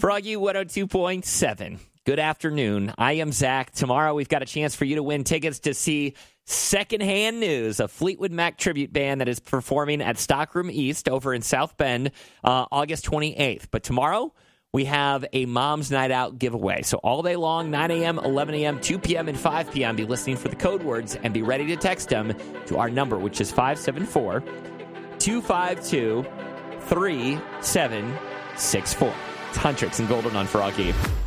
Froggy 102.7. Good afternoon. I am Zach. Tomorrow we've got a chance for you to win tickets to see Secondhand News, a Fleetwood Mac tribute band that is performing at Stockroom East over in South Bend, August 28th. But tomorrow we have a Mom's Night Out giveaway. So all day long, 9 a.m., 11 a.m., 2 p.m., and 5 p.m., be listening for the code words and be ready to text them to our number, which is 574-252-3764. It's Huntrix and Golden on Froggy.